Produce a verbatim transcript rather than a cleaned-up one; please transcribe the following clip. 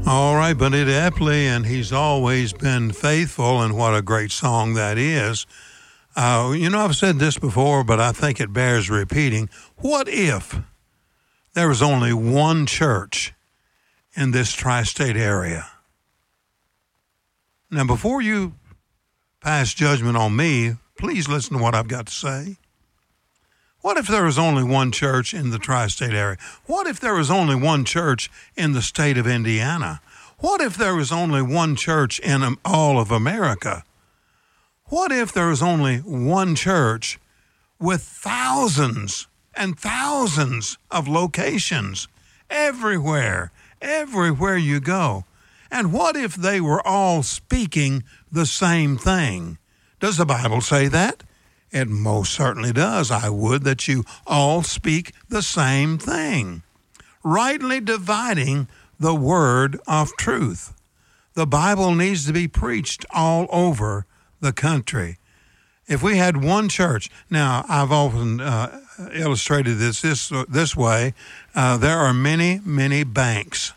All right, Benita Epley, and he's always been faithful, and what a great song that is. Uh, you know, I've said this before, but I think it bears repeating. What if there was only one church in this tri-state area? Now, before you pass judgment on me, please listen to what I've got to say. What if there was only one church in the tri-state area? What if there was only one church in the state of Indiana? What if there was only one church in all of America? What if there was only one church with thousands and thousands of locations everywhere, everywhere you go? And what if they were all speaking the same thing? Does the Bible say that? It most certainly does. I would that you all speak the same thing. Rightly dividing the word of truth. The Bible needs to be preached all over the country. If we had one church, now I've often uh, illustrated this this, this way, uh, there are many, many banks.